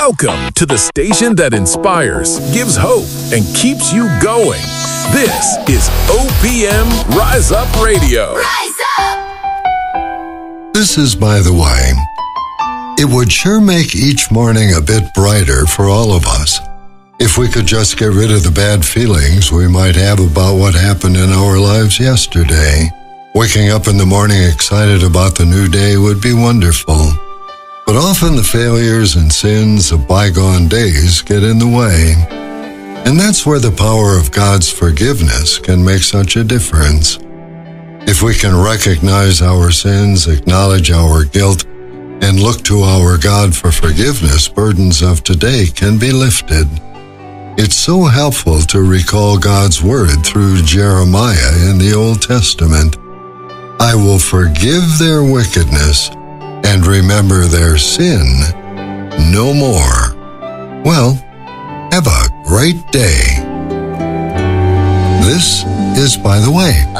Welcome to the station that inspires, gives hope, and keeps you going. This is OPM Rise Up Radio. Rise up! This is By the Way. It would sure make each morning a bit brighter for all of us if we could just get rid of the bad feelings we might have about what happened in our lives yesterday. Waking up in the morning excited about the new day would be wonderful. But often the failures and sins of bygone days get in the way. And that's where the power of God's forgiveness can make such a difference. If we can recognize our sins, acknowledge our guilt, and look to our God for forgiveness, burdens of today can be lifted. It's so helpful to recall God's word through Jeremiah in the Old Testament. I will forgive their wickedness and remember their sin no more. Well, have a great day. This is By the Way.